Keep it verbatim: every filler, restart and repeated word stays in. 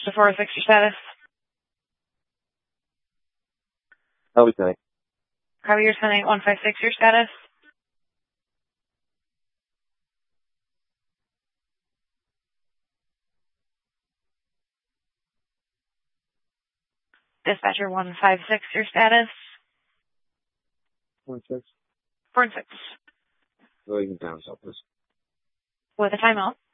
to four oh six, your status. Harvey ten eight. Harvey, you're ten eight one five six, your status. Dispatcher one five six, your status. One six. Four and six. Go even down, so please. With a timeout.